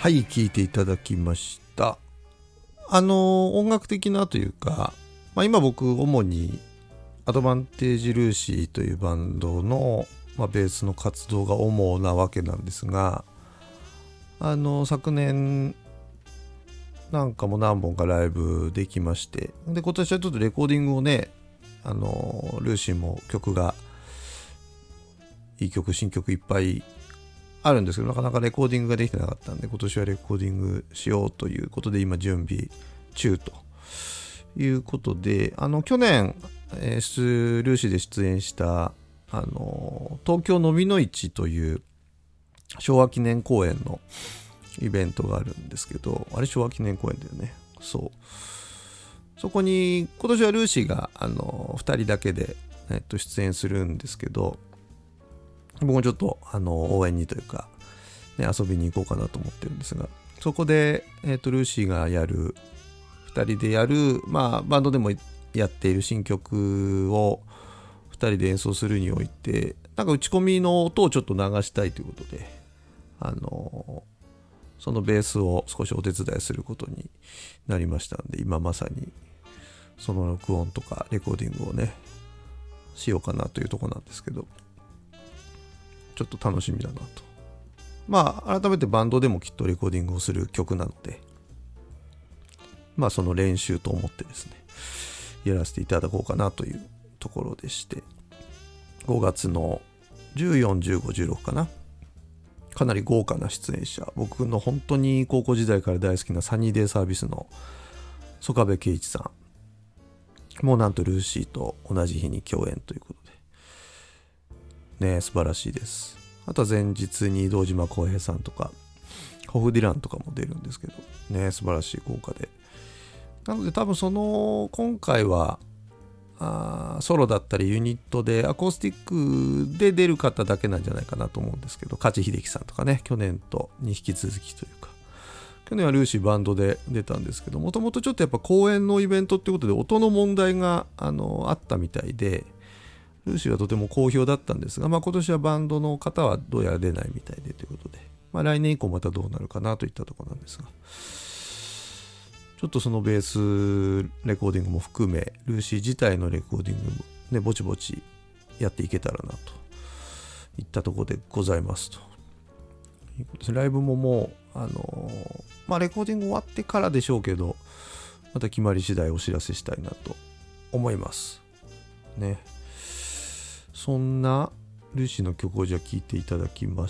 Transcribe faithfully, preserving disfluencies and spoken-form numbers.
はい、聴いていただきました。あの音楽的なというか、まあ、今僕主にアドバンテージルーシーというバンドの、まあ、ベースの活動が主なわけなんですが、あの昨年なんかも何本かライブできまして、で今年はちょっとレコーディングをね、あのルーシーも曲がいい曲新曲いっぱいあるんですけど、なかなかレコーディングができてなかったんで、今年はレコーディングしようということで今準備中ということで、あの去年、えー、ルーシーで出演したあの東京のみの市という昭和記念公演のイベントがあるんですけど、あれ昭和記念公演だよね。そうそこに今年はルーシーがあのふたりだけで、えっと、出演するんですけど、僕もちょっとあの応援にというか、ね、遊びに行こうかなと思ってるんですが、そこで、えっと、ルーシーがやるふたりでやる、まあバンドでもやっている新曲をふたりで演奏するにおいて、なんか打ち込みの音をちょっと流したいということで、あのそのベースを少しお手伝いすることになりましたんで、今まさにその録音とかレコーディングをねしようかなというところなんですけど、ちょっと楽しみだなと。まあ改めてバンドでもきっとレコーディングをする曲なので、まあその練習と思ってですねやらせていただこうかなというところでして、ごがつのじゅうよん、じゅうご、じゅうろくかな、かなり豪華な出演者、僕の本当に高校時代から大好きなサニーデイサービスの曽我部圭一さんもなんとルーシーと同じ日に共演ということでね、素晴らしいです。あとは前日に堂島康平さんとかホフディランとかも出るんですけどね、素晴らしい豪華で、なので多分その今回はあソロだったりユニットでアコースティックで出る方だけなんじゃないかなと思うんですけど、梶秀樹さんとかね、去年とに引き続きというか、去年はルーシーバンドで出たんですけど、もともとちょっとやっぱ公演のイベントってことで音の問題が あのあったみたいで、ルーシーはとても好評だったんですが、まあ、今年はバンドの方はどうやら出ないみたいでということで、まあ、来年以降またどうなるかなといったところなんですが、ちょっとそのベースレコーディングも含めルーシー自体のレコーディングもねぼちぼちやっていけたらなといったところでございますということです。ライブももうあのー、まあレコーディング終わってからでしょうけど、また決まり次第お知らせしたいなと思いますね。そんなルーシーの曲をじゃあ聴いていただきま